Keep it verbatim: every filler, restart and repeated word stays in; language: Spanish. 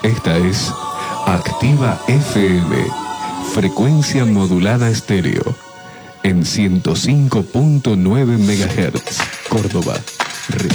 Esta es Activa F M, frecuencia modulada estéreo, en ciento cinco punto nueve megahertz, Córdoba.